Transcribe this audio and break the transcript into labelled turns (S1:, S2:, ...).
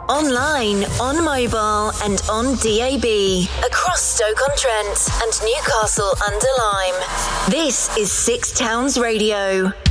S1: Online, on mobile and on DAB. Across Stoke-on-Trent and Newcastle under Lyme. This is Six Towns Radio.